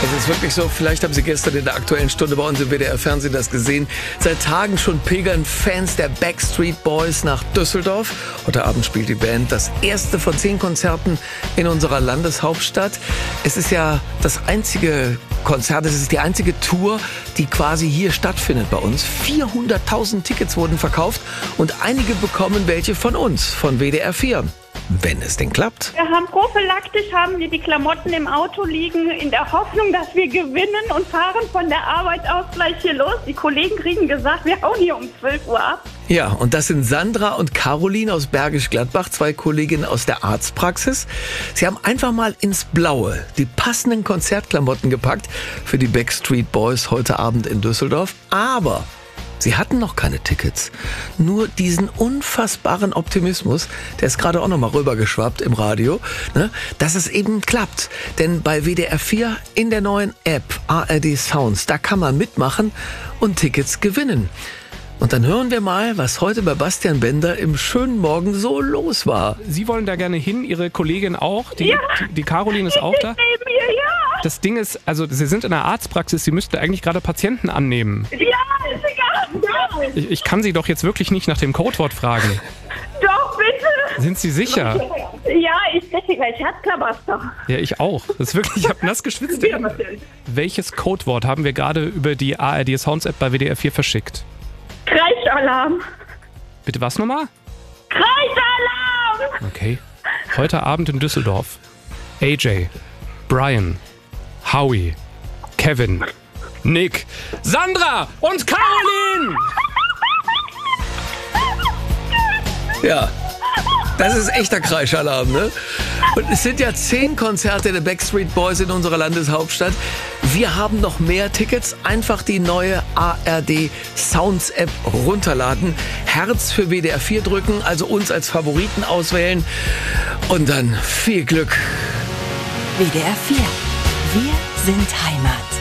Es ist wirklich so, vielleicht haben Sie gestern in der Aktuellen Stunde bei uns im WDR-Fernsehen das gesehen. Seit Tagen schon pilgern Fans der Backstreet Boys nach Düsseldorf. Heute Abend spielt die Band das erste von 10 Konzerten in unserer Landeshauptstadt. Es ist ja das einzige Konzert, es ist die einzige Tour, die quasi hier stattfindet bei uns. 400.000 Tickets wurden verkauft und einige bekommen welche von uns, von WDR 4. Wenn es denn klappt. Wir haben prophylaktisch die Klamotten im Auto liegen, in der Hoffnung, dass wir gewinnen und fahren von der Arbeit aus gleich hier los. Die Kollegen kriegen gesagt, wir hauen hier um 12 Uhr ab. Ja, und das sind Sandra und Caroline aus Bergisch Gladbach, 2 Kolleginnen aus der Arztpraxis. Sie haben einfach mal ins Blaue die passenden Konzertklamotten gepackt für die Backstreet Boys heute Abend in Düsseldorf. Aber sie hatten noch keine Tickets. Nur diesen unfassbaren Optimismus, der ist gerade auch noch mal rübergeschwappt im Radio, ne, dass es eben klappt. Denn bei WDR 4 in der neuen App ARD Sounds, da kann man mitmachen und Tickets gewinnen. Und dann hören wir mal, was heute bei Bastian Bender im schönen Morgen so los war. Sie wollen da gerne hin, Ihre Kollegin auch? Die Caroline ist auch da? Neben mir, ja. Das Ding ist, also Sie sind in der Arztpraxis, Sie müssten eigentlich gerade Patienten annehmen. Ja, ist egal. Ich kann Sie doch jetzt wirklich nicht nach dem Codewort fragen. Doch, bitte. Sind Sie sicher? Ja, ich kriege gleich Herzklabaster. Ja, ich auch. Das ist wirklich, ich habe nass geschwitzt. Welches Codewort haben wir gerade über die ARD Sounds App bei WDR 4 verschickt? Kreischalarm. Bitte was nochmal? Kreischalarm. Okay. Heute Abend in Düsseldorf. AJ, Brian, Howie, Kevin, Nick, Sandra und Caroline! Ja, das ist echter Kreischalarm, ne? Und es sind ja 10 Konzerte der Backstreet Boys in unserer Landeshauptstadt. Wir haben noch mehr Tickets. Einfach die neue ARD Sounds App runterladen. Herz für WDR 4 drücken, also uns als Favoriten auswählen. Und dann viel Glück. WDR 4. Wir sind Heimat.